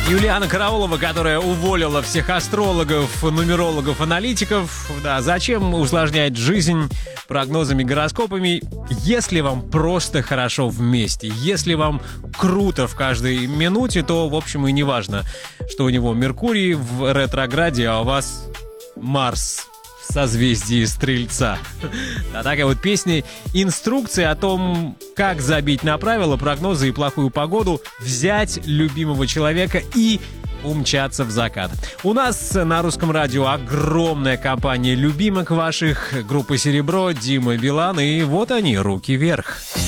Юлиана Караулова, которая уволила всех астрологов, нумерологов, аналитиков. Да, зачем усложнять жизнь прогнозами, гороскопами, если вам просто хорошо вместе, если вам круто в каждой минуте, то, в общем, и не важно, что у него Меркурий в ретрограде, а у вас Марс в созвездии Стрельца. А такая вот песня, инструкция о том, как забить на правила, прогнозы и плохую погоду, взять любимого человека и умчаться в закат. У нас на Русском радио огромная компания любимок ваших, группа «Серебро», Дима Билан, и вот они, руки вверх.